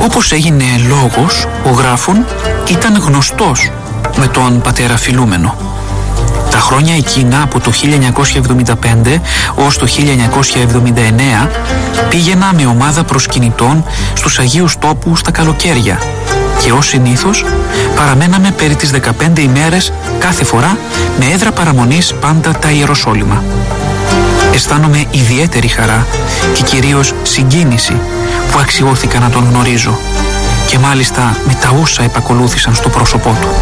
Όπως έγινε λόγος, ο γράφων ήταν γνωστός με τον πατέρα Φιλούμενο. Τα χρόνια εκείνα από το 1975 ως το 1979 πήγαινα με ομάδα προσκυνητών στους Αγίους Τόπους τα καλοκαίρια και ως συνήθως παραμέναμε περί τις 15 ημέρες κάθε φορά, με έδρα παραμονής πάντα τα Ιεροσόλυμα. Αισθάνομαι ιδιαίτερη χαρά και κυρίως συγκίνηση που αξιώθηκα να τον γνωρίζω, και μάλιστα με τα όσα επακολούθησαν στο πρόσωπό του.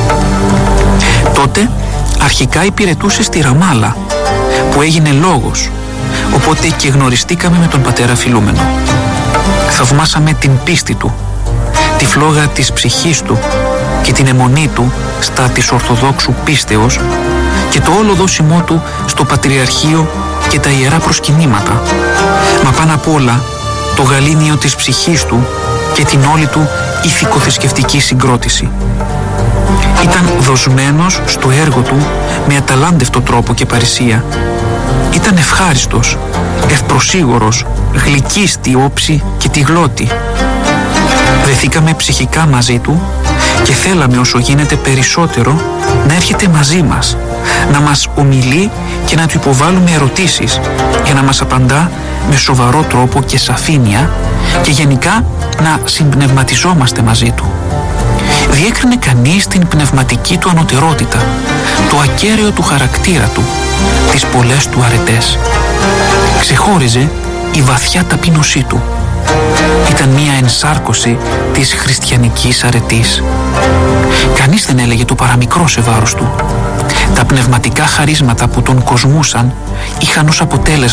Τότε αρχικά υπηρετούσε στη Ραμάλα, που έγινε λόγος, οπότε και γνωριστήκαμε με τον πατέρα Φιλούμενο. Θαυμάσαμε την πίστη του, τη φλόγα της ψυχής του και την αιμονή του στα της Ορθοδόξου πίστεως και το όλο δόσιμό του στο Πατριαρχείο και τα ιερά προσκυνήματα, μα πάνω απ' όλα το γαλήνιο της ψυχής του και την όλη του ηθικοθρησκευτική συγκρότηση. Ήταν δοσμένος στο έργο του με αταλάντευτο τρόπο και παρησία. Ήταν ευχάριστος, ευπροσίγωρος, γλυκής στη όψη και τη γλώτη. Βρεθήκαμε ψυχικά μαζί του και θέλαμε όσο γίνεται περισσότερο να έρχεται μαζί μας, να μας ομιλεί και να του υποβάλουμε ερωτήσεις για να μας απαντά με σοβαρό τρόπο και σαφήνεια και γενικά να συμπνευματιζόμαστε μαζί του. Διέκρινε κανείς την πνευματική του ανωτερότητα, το ακέραιο του χαρακτήρα του, τις πολλές του αρετές. Ξεχώριζε η βαθιά ταπείνωσή του. Ήταν μία ενσάρκωση της χριστιανικής αρετής. Κανείς δεν έλεγε το παραμικρό σε βάρος του. Τα πνευματικά χαρίσματα που τον κοσμούσαν είχαν ως αποτέλεσμα